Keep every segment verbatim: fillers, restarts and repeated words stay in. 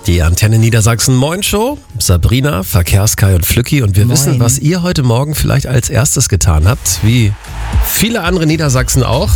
Die Antenne Niedersachsen Moin Show. Sabrina, Verkehrskai und Flücki. Und wir Moin. wissen, was ihr heute Morgen vielleicht als erstes getan habt. Wie viele andere Niedersachsen auch.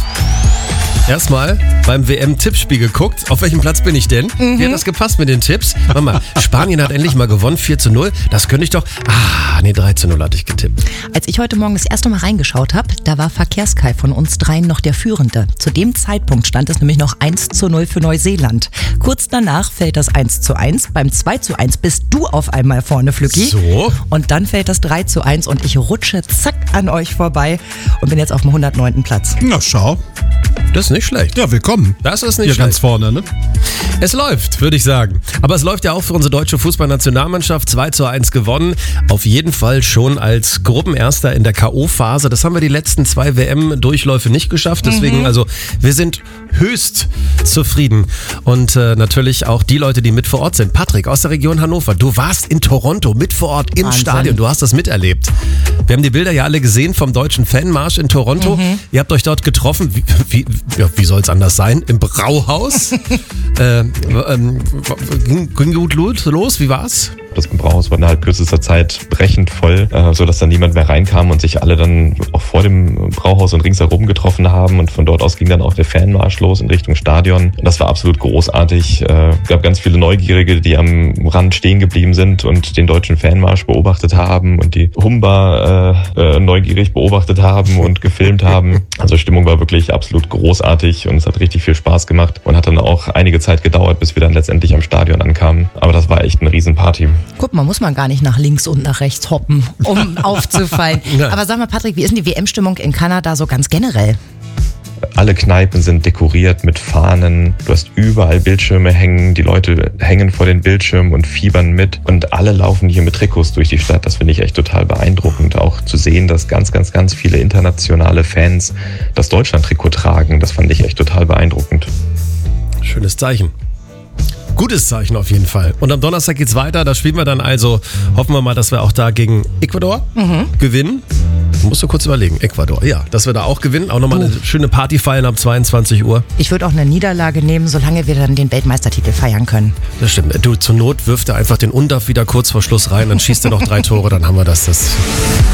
Erstmal beim W M-Tippspiel geguckt. Auf welchem Platz bin ich denn? Mhm. Wie hat das gepasst mit den Tipps? Mama, Spanien hat endlich mal gewonnen, vier zu null. Das könnte ich doch... Ah, nee, drei zu null hatte ich getippt. Als ich heute Morgen das erste Mal reingeschaut habe, da war Verkehrskai von uns dreien noch der Führende. Zu dem Zeitpunkt stand es nämlich noch eins zu null für Neuseeland. Kurz danach fällt das eins zu eins. Beim zwei zu eins bist du auf einmal vorne, Flücki. So. Und dann fällt das drei zu eins und ich rutsche zack an euch vorbei und bin jetzt auf dem hundertneunten Platz. Na schau. Das ist nicht schlecht. Ja, willkommen. Das ist nicht Hier schlecht. ganz vorne, ne? Es läuft, würde ich sagen. Aber es läuft ja auch für unsere deutsche Fußballnationalmannschaft. zwei zu eins gewonnen. Auf jeden Fall schon als Gruppenerster in der K O-Phase. Das haben wir die letzten zwei W M-Durchläufe nicht geschafft. Deswegen, mhm. also, wir sind höchst zufrieden. Und äh, natürlich auch die Leute, die mit vor Ort sind. Patrick aus der Region Hannover, du warst in Toronto mit vor Ort im Wahnsinn. Stadion. Du hast das miterlebt. Wir haben die Bilder ja alle gesehen vom deutschen Fanmarsch in Toronto. Mhm. Ihr habt euch dort getroffen. Wie, wie, ja, wie soll es anders sein? Im Brauhaus. äh, ähm, ging, ging gut los? Wie war's? Das Brauhaus war innerhalb kürzester Zeit brechend voll, äh, sodass dann niemand mehr reinkam und sich alle dann auch vor dem Brauhaus und ringsherum getroffen haben. Und von dort aus ging dann auch der Fanmarsch los in Richtung Stadion. Und das war absolut großartig. Es äh, gab ganz viele Neugierige, die am Rand stehen geblieben sind und den deutschen Fanmarsch beobachtet haben und die Humba äh, äh, neugierig beobachtet haben und gefilmt haben. Also Stimmung war wirklich absolut großartig und es hat richtig viel Spaß gemacht und hat dann auch einige Zeit gedauert, bis wir dann letztendlich am Stadion ankamen. Aber das war echt eine Riesenparty. Guck mal, muss man gar nicht nach links und nach rechts hoppen, um aufzufallen. Aber sag mal, Patrick, wie ist denn die W M-Stimmung in Kanada so ganz generell? Alle Kneipen sind dekoriert mit Fahnen, du hast überall Bildschirme hängen, die Leute hängen vor den Bildschirmen und fiebern mit und alle laufen hier mit Trikots durch die Stadt. Das finde ich echt total beeindruckend, auch zu sehen, dass ganz, ganz, ganz viele internationale Fans das Deutschland-Trikot tragen. Das fand ich echt total beeindruckend. Schönes Zeichen. Gutes Zeichen auf jeden Fall. Und am Donnerstag geht's weiter. Da spielen wir dann also, hoffen wir mal, dass wir auch da gegen Ecuador mhm. gewinnen. Musst du kurz überlegen. Ecuador, ja, dass wir da auch gewinnen. Auch nochmal eine schöne Party feiern ab zweiundzwanzig Uhr. Ich würde auch eine Niederlage nehmen, solange wir dann den Weltmeistertitel feiern können. Das stimmt. Du, zur Not wirft er einfach den Undaf wieder kurz vor Schluss rein, dann schießt er noch drei Tore, dann haben wir das. das